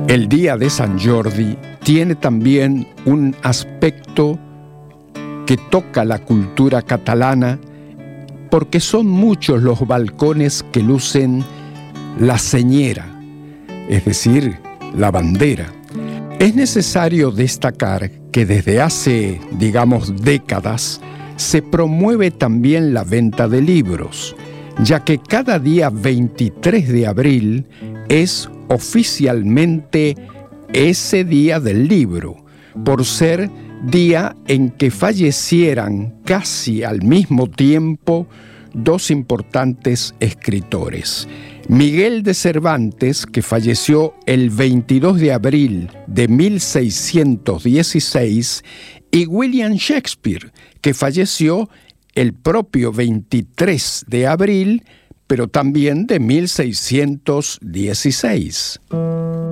El Día de San Jordi tiene también un aspecto que toca la cultura catalana porque son muchos los balcones que lucen la señera, es decir, la bandera. Es necesario destacar que desde hace, décadas, se promueve también la venta de libros, ya que cada día 23 de abril es oficialmente ese día del libro, por ser día en que fallecieran casi al mismo tiempo dos importantes escritores. Miguel de Cervantes, que falleció el 22 de abril de 1616, y William Shakespeare, que falleció el propio 23 de abril, pero también de 1616.